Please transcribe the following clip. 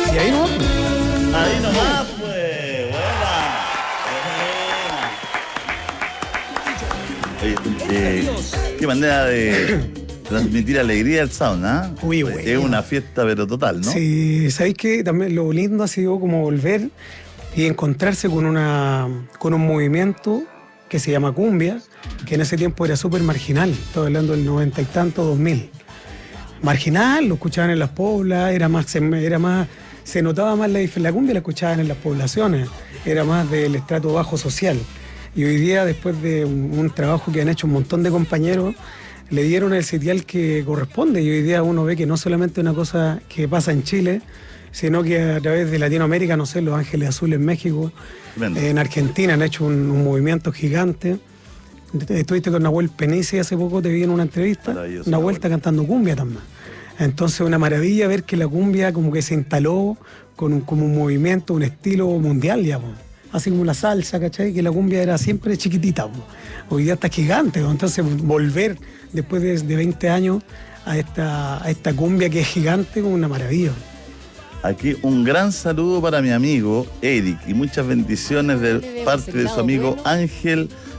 Y ahí no. Ahí nomás, pues. Buena. Oye, qué manera de transmitir alegría al sauna, ¿eh? Uy, bueno. Es una fiesta, pero total, ¿no? Sí, ¿sabéis qué? También lo lindo ha sido como volver y encontrarse con un movimiento que se llama cumbia, que en ese tiempo era súper marginal. Estoy hablando del 90 y tanto, 2000. Marginal, lo escuchaban en las poblas, se notaba más la cumbia, la escuchaban en las poblaciones, era más del estrato bajo social. Y hoy día, después de un trabajo que han hecho un montón de compañeros, le dieron el sitial que corresponde. Y hoy día uno ve que no solamente una cosa que pasa en Chile, sino que a través de Latinoamérica, no sé, Los Ángeles Azules en México, en Argentina han hecho un movimiento gigante. Estuviste con Nahuel Penici hace poco, te vi en una entrevista, Nahuel está cantando cumbia también. Entonces una maravilla ver que la cumbia como que se instaló como un movimiento, un estilo mundial ya, po. Así como la salsa, ¿cachai? Que la cumbia era siempre chiquitita, po. Hoy día está gigante, po. Entonces volver después de 20 años a esta cumbia que es gigante, como una maravilla. Aquí un gran saludo para mi amigo Eric y muchas bendiciones de parte de su amigo Ángel